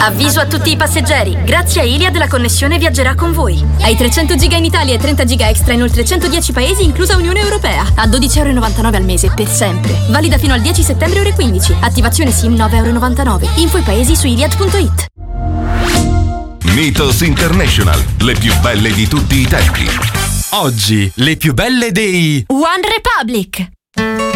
Avviso a tutti i passeggeri. Grazie a Iliad la connessione viaggerà con voi. Hai 300 giga in Italia e 30 giga extra in oltre 110 paesi, inclusa Unione Europea. A €12,99 al mese, per sempre. Valida fino al 10 settembre ore 15. Attivazione SIM €9,99. Info i paesi su iliad.it. Mythos International, le più belle di tutti i tempi. Oggi, le più belle dei One Republic.